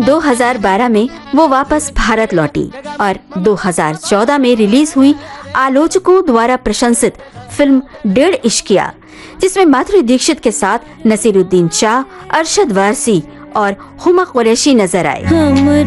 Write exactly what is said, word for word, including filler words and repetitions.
दो हज़ार बारह में वो वापस भारत लौटी और दो हज़ार चौदह में रिलीज हुई आलोचकों द्वारा प्रशंसित फिल्म डेढ़ इश्किया, जिसमें माधुरी दीक्षित के साथ नसीरुद्दीन शाह, अरशद वारसी और हुमा कुरैशी नजर आए।